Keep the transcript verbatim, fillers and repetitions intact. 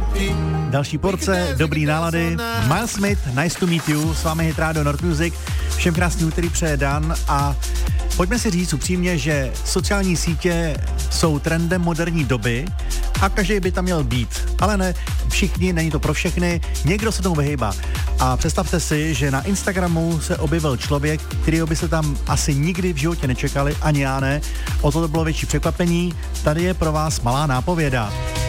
Další porce dobrý nálady. Miles Smith, Nice to meet you, s vámi Hit Radio North Music. Všem krásný úterý přeje Dan a pojďme si říct upřímně, že sociální sítě jsou trendem moderní doby a každý by tam měl být. Ale ne všichni, není to pro všechny, někdo se tomu vyhýbá. A představte si, že na Instagramu se objevil člověk, kterýho by se tam asi nikdy v životě nečekali, ani já ne. O to bylo větší překvapení. Tady je pro vás malá nápověda.